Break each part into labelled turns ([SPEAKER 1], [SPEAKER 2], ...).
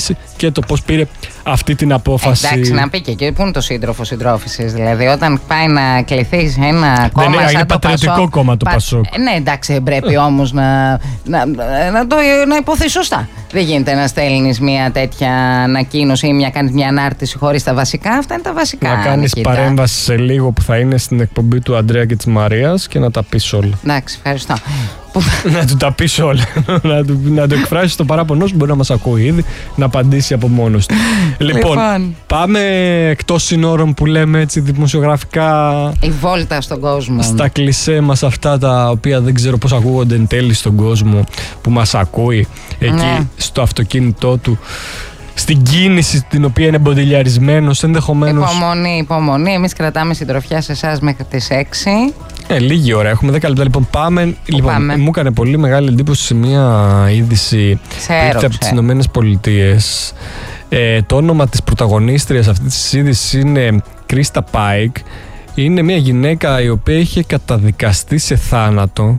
[SPEAKER 1] και το πώς πήρε αυτή την απόφαση.
[SPEAKER 2] Εντάξει, να πει και εκεί, πού είναι το σύντροφο συντρόφισσης, δηλαδή όταν πάει να κληθεί σε ένα κόμμα σαν
[SPEAKER 1] είναι
[SPEAKER 2] το
[SPEAKER 1] πατριωτικό
[SPEAKER 2] Πασόκ,
[SPEAKER 1] κόμμα το Πασόκ.
[SPEAKER 2] Ναι, εντάξει, πρέπει όμως να υποθεί σωστά. Δεν γίνεται να στέλνεις μια τέτοια ανακοίνωση ή κάνεις μια ανάρτηση χωρίς τα βασικά. Αυτά είναι τα βασικά.
[SPEAKER 1] Να κάνεις παρέμβαση σε λίγο που θα είναι στην εκπομπή του Αντρέα και της Μαρίας και να τα πεις όλα.
[SPEAKER 2] Εντάξει, ευχαριστώ.
[SPEAKER 1] Να του τα πεις όλα. Να του εκφράσεις το παράπονο σου, μπορεί να μας ακούει ήδη, να απαντήσει από μόνος του. Λοιπόν, πάμε εκτός συνόρων που λέμε έτσι δημοσιογραφικά.
[SPEAKER 2] Η βόλτα στον κόσμο.
[SPEAKER 1] Στα κλισέ μας αυτά τα οποία δεν ξέρω πώς ακούγονται εν τέλει στον κόσμο που μας ακούει εκεί στο αυτοκίνητό του, στην κίνηση την οποία είναι μποντιλιαρισμένος ενδεχομένως.
[SPEAKER 2] Υπομονή. Εμείς κρατάμε συντροφιά σε εσάς μέχρι τις 6.
[SPEAKER 1] Λίγη ώρα, έχουμε 10 λεπτά. Λοιπόν, πάμε. Μου έκανε πολύ μεγάλη εντύπωση σε μια είδηση που ήρθε από τις Ηνωμένες Πολιτείες. Το όνομα της πρωταγωνίστριας αυτής της είδησης είναι Κρίστα Πάικ. Είναι μια γυναίκα η οποία είχε καταδικαστεί σε θάνατο.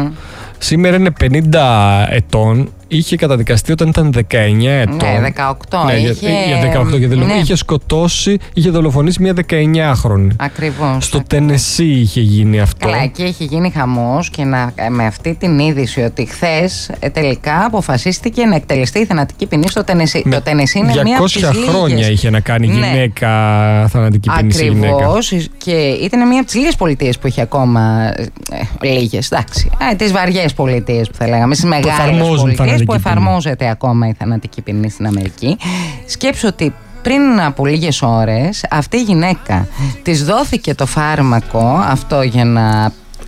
[SPEAKER 1] Σήμερα είναι 50 ετών. Είχε καταδικαστεί όταν ήταν 19 ετών.
[SPEAKER 2] Ναι, 18.
[SPEAKER 1] Ναι, για 18 και ναι. Είχε σκοτώσει, είχε δολοφονήσει μια 19χρονη.
[SPEAKER 2] Ακριβώς.
[SPEAKER 1] Στο Τενεσί είχε γίνει αυτό.
[SPEAKER 2] Καλά, εκεί είχε γίνει χαμός και με αυτή την είδηση ότι χθες τελικά αποφασίστηκε να εκτελεστεί η θανατική ποινή στο Τενεσί. Το Τενεσί είναι μια από τις
[SPEAKER 1] 200 χρόνια είχε να κάνει γυναίκα θανατική ποινή σε γυναίκα.
[SPEAKER 2] Ακριβώς, και ήταν μια από τις λίγες πολιτείες που είχε ακόμα λίγες, εντάξει, τις βαριές πολιτείες που θα λέγαμε, στις μεγάλες πολιτείες που εφαρμόζεται ακόμα η θανατική ποινή στην Αμερική. Σκέψου ότι πριν από λίγες ώρες αυτή η γυναίκα της δόθηκε το φάρμακο αυτό για να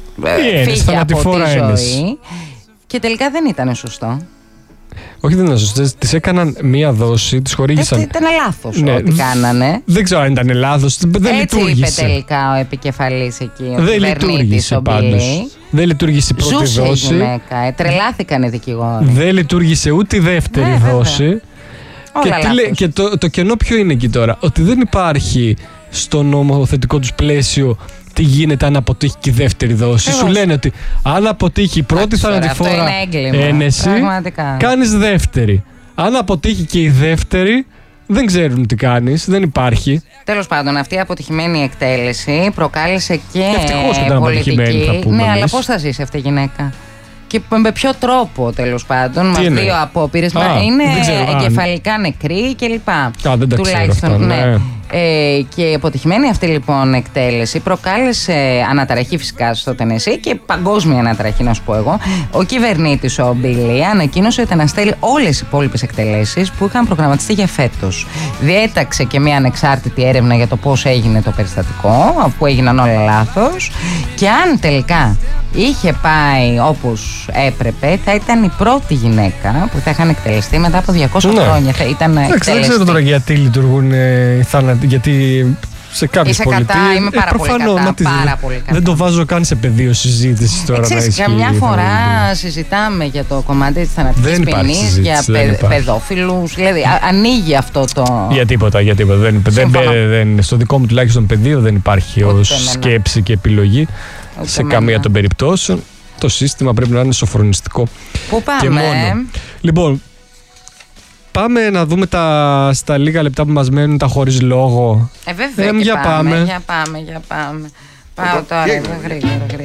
[SPEAKER 2] φύγει από τη ζωή και τελικά δεν ήταν σωστό.
[SPEAKER 1] Όχι, δεν ήταν σωστό. Της έκαναν μία δόση, της χορήγησαν.
[SPEAKER 2] Ήταν λάθος ό,τι κάνανε.
[SPEAKER 1] Δεν ξέρω αν ήταν λάθος. Δεν λειτουργήσε.
[SPEAKER 2] Έτσι είπε τελικά ο επικεφαλής εκεί.
[SPEAKER 1] Δεν λειτουργήσε πάντως. Δεν λειτουργήσε η πρώτη δόση.
[SPEAKER 2] Η γυναίκα. Τρελάθηκαν οι δικηγόροι.
[SPEAKER 1] Δεν λειτουργήσε ούτε η δεύτερη δόση. Και το κενό ποιο είναι εκεί τώρα? Ότι δεν υπάρχει στο νομοθετικό τους πλαίσιο τι γίνεται αν αποτύχει και η δεύτερη δόση. Σου λένε ότι αν αποτύχει η πρώτη θανατηφόρα ένεση, κάνεις δεύτερη. Αν αποτύχει και η δεύτερη, δεν ξέρουν τι κάνεις, δεν υπάρχει.
[SPEAKER 2] Τέλος πάντων, αυτή η αποτυχημένη εκτέλεση προκάλεσε και
[SPEAKER 1] πολιτική. Θα πούμε,
[SPEAKER 2] ναι, αλλά πώς θα ζήσει αυτή η γυναίκα? Και με ποιο τρόπο, τέλος πάντων, με δύο απόπειρες. Είναι εγκεφαλικά νεκροί κλπ.
[SPEAKER 1] Δεν τα ξέρω αυτά, ναι.
[SPEAKER 2] Και η αποτυχημένη αυτή λοιπόν εκτέλεση προκάλεσε αναταραχή φυσικά στο Τενεσί και παγκόσμια αναταραχή, να σου πω εγώ. Ο κυβερνήτης, ο Μπίλι, ανακοίνωσε ότι αναστέλει όλες οι υπόλοιπες εκτελέσεις που είχαν προγραμματιστεί για φέτος. Διέταξε και μια ανεξάρτητη έρευνα για το πώς έγινε το περιστατικό, αφού έγιναν όλα λάθος. Και αν τελικά είχε πάει όπως έπρεπε, θα ήταν η πρώτη γυναίκα που θα είχαν εκτελεστεί μετά από 200 χρόνια. Θα ήταν εκτελεστή. Δεν ξέρω
[SPEAKER 1] τώρα γιατί λειτουργούν γιατί σε κάποιες πολιτείες.
[SPEAKER 2] Είμαι πάρα πολύ κατά.
[SPEAKER 1] Δεν το βάζω καν σε πεδίο συζήτηση τώρα.
[SPEAKER 2] Καμιά φορά συζητάμε για το κομμάτι της θανατικής ποινής, για παιδόφιλους. Δηλαδή ανοίγει αυτό το.
[SPEAKER 1] Για τίποτα. Στο δικό μου τουλάχιστον πεδίο δεν υπάρχει ως σκέψη και επιλογή. Σε καμία των περιπτώσεων. Το σύστημα πρέπει να είναι σοφρονιστικό.
[SPEAKER 2] Πού πάμε?
[SPEAKER 1] Και μόνο. Λοιπόν, πάμε να δούμε στα λίγα λεπτά που μας μένουν τα χωρίς λόγο.
[SPEAKER 2] Βέβαια, για πάμε. Πάω τώρα, γρήγορα.